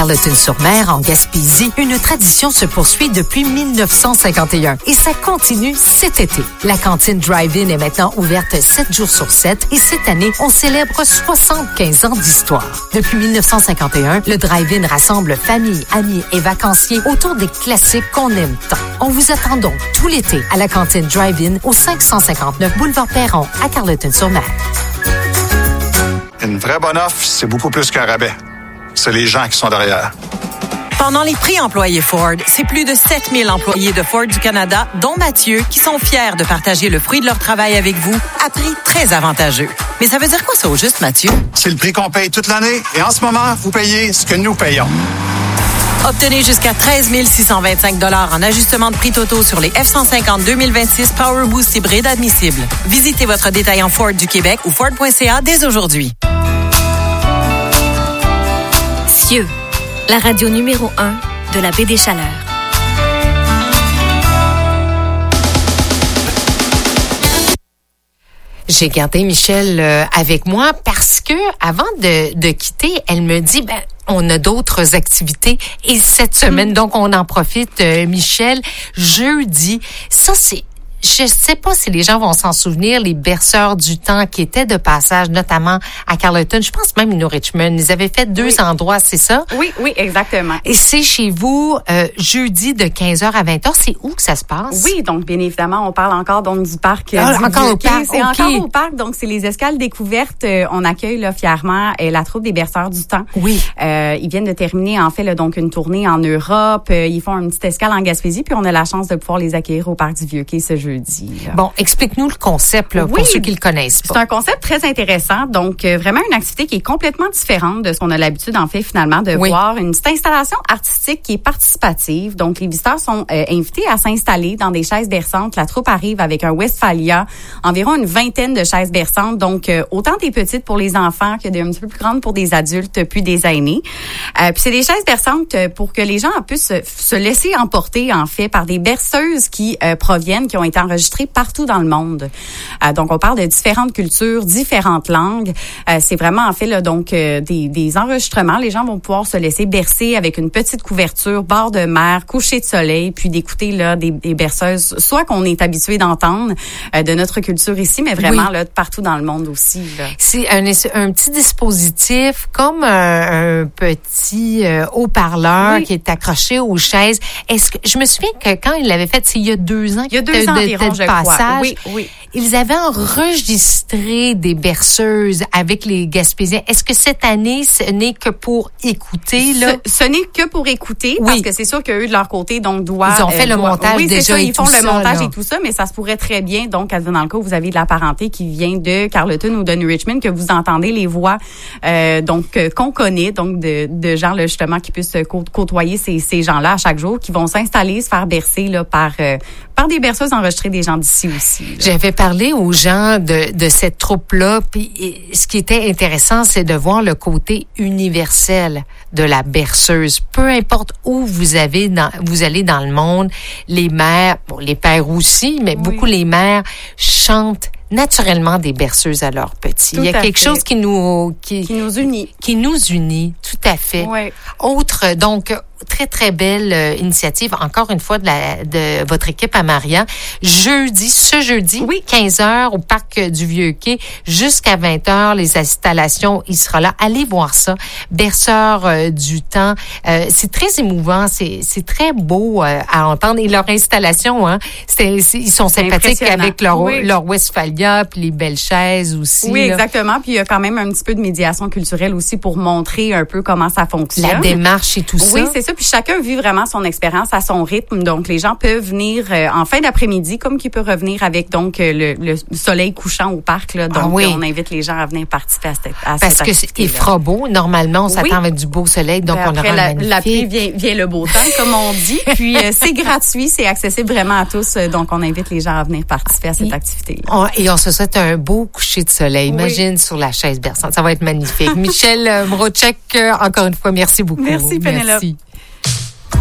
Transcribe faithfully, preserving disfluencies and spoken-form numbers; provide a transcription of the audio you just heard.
Carleton-sur-Mer, en Gaspésie, une tradition se poursuit depuis dix-neuf cent cinquante et un et ça continue cet été. La cantine Drive-In est maintenant ouverte sept jours sur sept et cette année, on célèbre soixante-quinze ans d'histoire. Depuis dix-neuf cent cinquante et un, le Drive-In rassemble familles, amis et vacanciers autour des classiques qu'on aime tant. On vous attend donc tout l'été à la cantine Drive-In au cinq cent cinquante-neuf boulevard Perron à Carleton-sur-Mer. Une vraie bonne offre, c'est beaucoup plus qu'un rabais. C'est les gens qui sont derrière. Pendant les prix employés Ford, c'est plus de sept mille employés de Ford du Canada, dont Mathieu, qui sont fiers de partager le fruit de leur travail avec vous à prix très avantageux. Mais ça veut dire quoi ça au juste, Mathieu? C'est le prix qu'on paye toute l'année et en ce moment, vous payez ce que nous payons. Obtenez jusqu'à treize mille six cent vingt-cinq dollars en ajustement de prix totaux sur les F cent cinquante deux mille vingt-six Power Boost hybride admissibles. Visitez votre détaillant Ford du Québec ou Ford point C A dès aujourd'hui. Cieux, la radio numéro un de la baie des Chaleurs. J'ai gardé Michel euh, avec moi parce que avant de, de quitter, elle me dit ben on a d'autres activités et cette semaine mmh. donc on en profite euh, Michel jeudi. Ça c'est Je sais pas si les gens vont s'en souvenir, les berceurs du temps qui étaient de passage, notamment à Carleton. Je pense même New Richmond. Ils avaient fait deux oui. endroits, c'est ça? Oui, oui, exactement. Et c'est chez vous, euh, jeudi de quinze heures à vingt heures. C'est où que ça se passe? Oui, donc bien évidemment, on parle encore donc du parc. Ah, du encore au parc, C'est okay. encore au parc, donc c'est les escales découvertes. Euh, on accueille là, fièrement euh, la troupe des berceurs du temps. Oui. Euh, ils viennent de terminer en fait là, donc une tournée en Europe. Euh, ils font une petite escale en Gaspésie, puis on a la chance de pouvoir les accueillir au parc du Vieux-Quai ce jeudi. Là. Bon, explique-nous le concept là, oui, pour ceux qui le connaissent pas. C'est un concept très intéressant. Donc, euh, vraiment une activité qui est complètement différente de ce qu'on a l'habitude, en fait, finalement, de oui. voir. Une petite installation artistique qui est participative. Donc, les visiteurs sont euh, invités à s'installer dans des chaises berçantes. La troupe arrive avec un Westphalia, environ une vingtaine de chaises berçantes. Donc, euh, autant des petites pour les enfants que des un petit peu plus grandes pour des adultes, puis des aînés. Euh, puis c'est des chaises berçantes pour que les gens puissent se laisser emporter, en fait, par des berceuses qui euh, proviennent, qui ont été enregistrées partout dans le monde. Euh, donc, on parle de différentes cultures, différentes langues. Euh, c'est vraiment, en fait, là, donc euh, des, des enregistrements. Les gens vont pouvoir se laisser bercer avec une petite couverture, bord de mer, coucher de soleil, puis d'écouter là des, des berceuses, soit qu'on est habitué d'entendre euh, de notre culture ici, mais vraiment oui. là partout dans le monde aussi. Là. C'est un, un petit dispositif comme un, un petit euh, haut-parleur oui. qui est accroché aux chaises. Est-ce que je me souviens que quand il l'avait fait, c'est il y a deux ans, il y a deux ans environ, de, je passage, crois. Oui, oui. Ils avaient enregistré des berceuses avec les Gaspésiens. Est-ce que cette année, ce n'est que pour écouter là? Ce, ce n'est que pour écouter, oui. parce que c'est sûr qu'eux de leur côté, donc doivent. Ils ont fait euh, le doivent, montage oui, déjà. C'est ça, et ils font tout le ça, montage là. et tout ça, mais ça se pourrait très bien. Donc, dans le cas où vous avez de la parenté qui vient de Carleton ou de New Richmond, que vous entendez les voix, euh, donc euh, qu'on connaît, donc de, de gens là, justement qui puissent côtoyer ces, ces gens-là à chaque jour, qui vont s'installer, se faire bercer là par euh, par des berceuses enregistrées des gens d'ici aussi. Là. J'avais parlé aux gens de, de cette troupe-là, puis ce qui était intéressant, c'est de voir le côté universel de la berceuse. Peu importe où vous avez dans, vous allez dans le monde, les mères, bon, les pères aussi, mais oui. beaucoup les mères chantent naturellement des berceuses à leurs petits. Tout Il y a quelque fait. chose qui nous qui, qui nous unit, qui nous unit, tout à fait. Oui. Autre donc très très belle euh, initiative encore une fois de la de votre équipe à Maria. Jeudi, ce jeudi, oui. quinze heures au parc du Vieux-Quai jusqu'à vingt heures les installations, il sera là. Allez voir ça. Berceur euh, du temps, euh, c'est très émouvant, c'est c'est très beau euh, à entendre et leur installation hein, c'est, c'est ils sont sympathiques avec leur oui. leur Westphalia puis les belles chaises aussi. Oui, là. exactement, puis il y a quand même un petit peu de médiation culturelle aussi pour montrer un peu comment ça fonctionne. La démarche et tout ça. Oui, c'est ça. Puis chacun vit vraiment son expérience à son rythme. Donc, les gens peuvent venir euh, en fin d'après-midi, comme qu'ils peuvent revenir avec donc euh, le, le soleil couchant au parc. Là. Donc, ah oui. euh, on invite les gens à venir participer à cette, à Parce cette que il fera beau. Normalement, on s'attend oui. avec du beau soleil, donc Après, on aura la, magnifique. la pluie vient, vient le beau temps, comme on dit. Puis, euh, c'est gratuit, c'est accessible vraiment à tous. Euh, donc, on invite les gens à venir participer à cette et, activité-là. On, et on se souhaite un beau coucher de soleil. Imagine oui. sur la chaise berçante. Ça va être magnifique. Michel Mroczek, encore une fois, merci beaucoup. Merci, Pénélope. Merci.